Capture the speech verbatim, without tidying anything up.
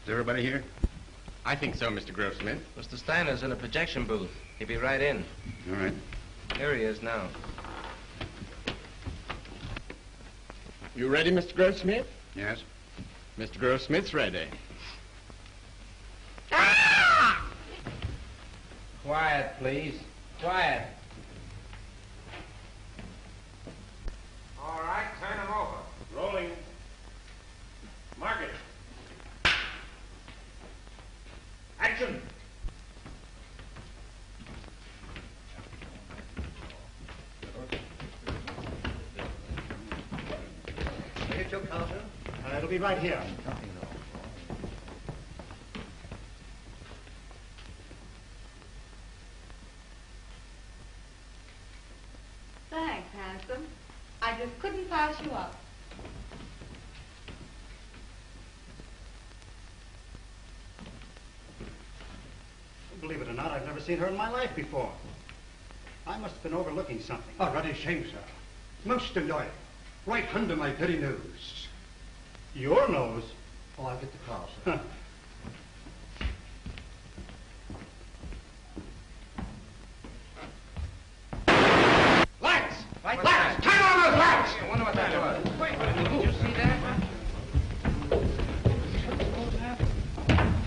Is everybody here? I think so, Mister Grossmith. Mister Steiner's in a projection booth. He'll be right in. All right. Here he is now. You ready, Mister Grossmith? Yes. Mister Grossmith's ready. Quiet, please. Quiet. All right, turn him over. Rolling. Mark it. Action. Get your counter. Uh, it'll be right here. Thanks, handsome. I just couldn't pass you up. Believe it or not, I've never seen her in my life before. I must have been overlooking something. A ruddy shame, sir. Most annoying. Right under my very nose. Your nose? Oh, I'll get the car, sir.